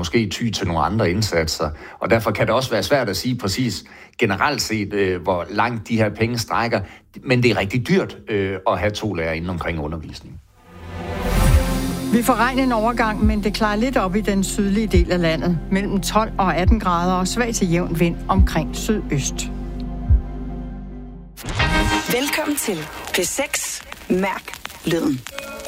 måske ty til nogle andre indsatser. Og derfor kan det også være svært at sige præcis generelt set, hvor langt de her penge strækker. Men det er rigtig dyrt at have 2 lærere inden omkring undervisning. Vi får regn en overgang, men det klarer lidt op i den sydlige del af landet. Mellem 12 og 18 grader og svag til jævn vind omkring sydøst. Velkommen til P6 Mærk Lyden.